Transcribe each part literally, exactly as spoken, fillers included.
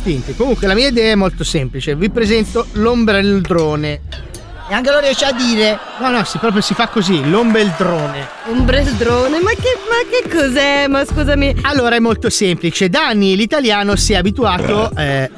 distinti. Comunque la mia idea è molto semplice. Vi presento l'ombrellone. E anche lo riesce a dire? No, no, si proprio si fa così, l'ombrellone. Ombrellone? Ma che, ma che cos'è? Ma scusami. Allora è molto semplice. Da anni l'italiano si è abituato eh,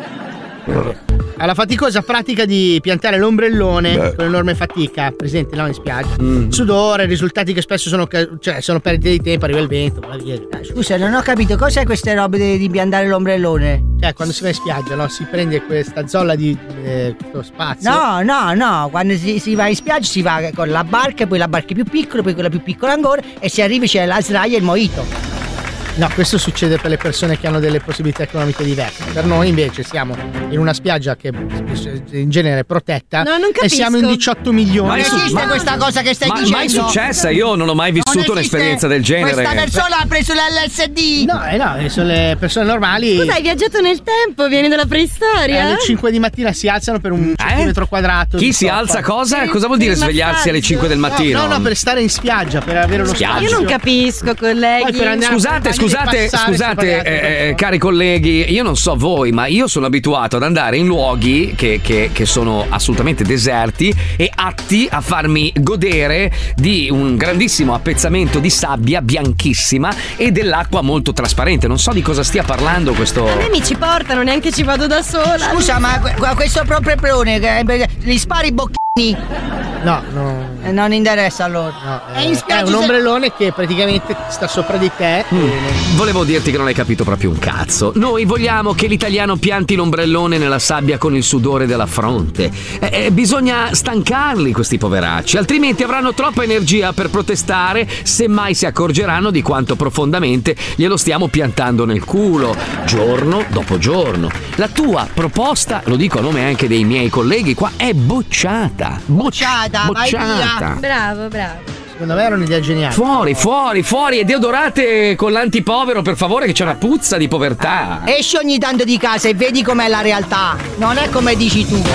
alla faticosa pratica di piantare l'ombrellone. Beh. Con enorme fatica, presente no, in spiaggia. Mm. Sudore, risultati che spesso sono, cioè, sono perdite di tempo, arriva il vento. Va via. Scusa, non ho capito, cos'è queste robe di, di piantare l'ombrellone? Cioè, quando si va in spiaggia, no? Si prende questa zolla di eh, questo spazio. No, no, no, quando si, si va in spiaggia si va con la barca, poi la barca più piccola, poi quella più piccola ancora, e si arriva c'è la sdraia e il mojito. No, questo succede per le persone che hanno delle possibilità economiche diverse. Per noi invece siamo in una spiaggia che in genere è protetta. No, non capisco. E siamo in diciotto milioni. Ma esiste ma, questa cosa che stai ma, dicendo? Mai successa? Io non ho mai vissuto un'esperienza del genere. Questa persona ha preso l'L S D. No, eh no, sono le persone normali. Scusa, hai viaggiato nel tempo, vieni dalla preistoria. Eh, alle cinque di mattina si alzano per un eh? centimetro quadrato. Chi si alza cosa? Per, cosa vuol dire per svegliarsi alle cinque del mattino? No, no, no, per stare in spiaggia, per avere uno spazio. Io non capisco, colleghi. Scusate, scusate, scusate. Scusate, eh, cari colleghi, io non so voi, ma io sono abituato ad andare in luoghi che, che, che sono assolutamente deserti e atti a farmi godere di un grandissimo appezzamento di sabbia bianchissima e dell'acqua molto trasparente. Non so di cosa stia parlando questo. A me mi ci portano, neanche ci vado da sola. Scusa, ma questo proprio prone gli spari i bocchini? No, no. Eh, non interessa allora. No, è, in è un ombrellone che praticamente sta sopra di te. Mm. E... Volevo dirti che non hai capito proprio un cazzo. Noi vogliamo che l'italiano pianti l'ombrellone nella sabbia con il sudore della fronte. Eh, eh, bisogna stancarli questi poveracci, altrimenti avranno troppa energia per protestare, semmai si accorgeranno di quanto profondamente glielo stiamo piantando nel culo, giorno dopo giorno. La tua proposta, lo dico a nome anche dei miei colleghi qua, è bocciata. Bocciata, bocciata. Bravo, bravo. Secondo me era un'idea geniale. Fuori, fuori, fuori. E deodorate con l'antipovero, per favore, che c'è una puzza di povertà. Esci ogni tanto di casa e vedi com'è la realtà. Non è come dici tu.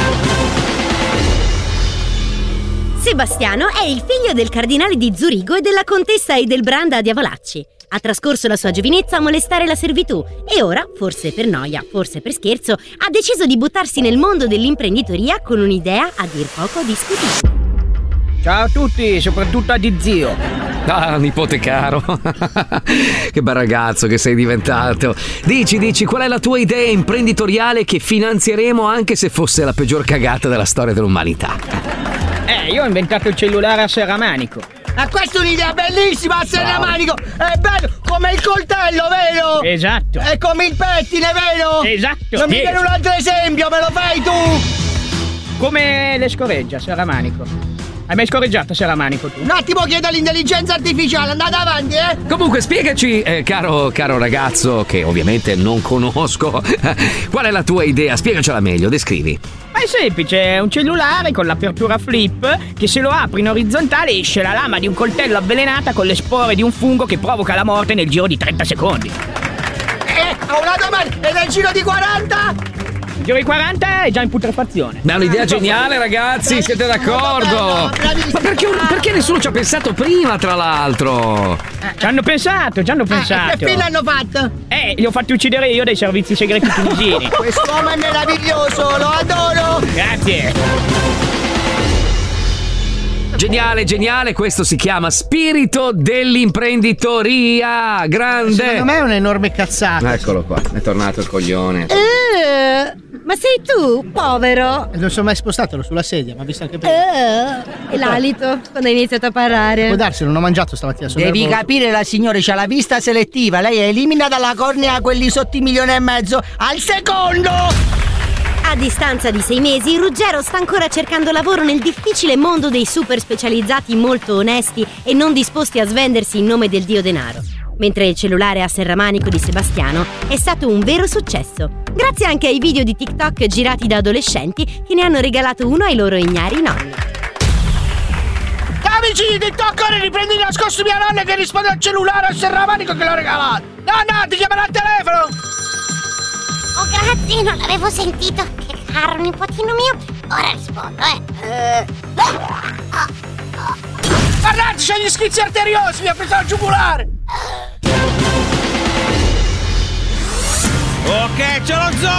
Sebastiano è il figlio del cardinale di Zurigo e della contessa Edelbranda di Avalacci. Ha trascorso la sua giovinezza a molestare la servitù e ora, forse per noia, forse per scherzo, ha deciso di buttarsi nel mondo dell'imprenditoria con un'idea a dir poco discutibile. Ciao a tutti, soprattutto a di zio. Ah, nipote caro. Che bel ragazzo che sei diventato. Dici, dici, qual è la tua idea imprenditoriale che finanzieremo anche se fosse la peggior cagata della storia dell'umanità? Eh, io ho inventato il cellulare a serramanico. Ma questa è un'idea bellissima, a serramanico! È bello, come il coltello, vero? Esatto. È come il pettine, vero? Esatto. Non mi viene un altro esempio, me lo fai tu? Come le scoregge a serramanico. Hai mai scorreggiato serramanico tu? Un attimo chiedo all'intelligenza artificiale, andate avanti, eh? Comunque spiegaci, eh, caro, caro ragazzo, che ovviamente non conosco, qual è la tua idea? Spiegacela meglio, descrivi. Ma è semplice, è un cellulare con l'apertura flip che se lo apri in orizzontale esce la lama di un coltello avvelenata con le spore di un fungo che provoca la morte nel giro di trenta secondi. Eh, ho una domanda, e nel giro di quaranta? Il giro di quaranta è già in putrefazione. Ma è un'idea geniale, ragazzi, siete d'accordo? Ma perché, perché nessuno ci ha pensato prima, tra l'altro? Ci hanno pensato, ci hanno pensato. Eh, che fine hanno fatto? Eh, li ho fatti uccidere io dai servizi segreti tunisini. Quest'uomo è meraviglioso, lo adoro. Grazie. Geniale, geniale, questo si chiama spirito dell'imprenditoria. Grande. Secondo me è un'enorme cazzata. Eccolo qua, è tornato il coglione. Eh, ma sei tu, povero? Non sono mai spostato, ero sulla sedia, ma visto anche prima. Eh, E l'alito, quando hai iniziato a parlare. Può darsi, non ho mangiato stamattina. Sono Devi nervoso. capire, la signora c'ha la vista selettiva. Lei elimina dalla cornea quelli sotto i milioni e mezzo al secondo. A distanza di sei mesi, Ruggero sta ancora cercando lavoro nel difficile mondo dei super specializzati molto onesti e non disposti a svendersi in nome del dio denaro. Mentre il cellulare a serramanico di Sebastiano è stato un vero successo, grazie anche ai video di TikTok girati da adolescenti che ne hanno regalato uno ai loro ignari nonni. Amici di TikTok, riprendi nascosto mia nonna che risponde al cellulare a serramanico che l'ho regalato. Nonna, ti chiamerà al telefono. Oh, grazie, non l'avevo sentito. Che caro nipotino mio. Ora rispondo, eh. eh. Guardate, c'è gli schizzi arteriosi, mi ha preso il giugulare. Ok, ce l'ho zoo!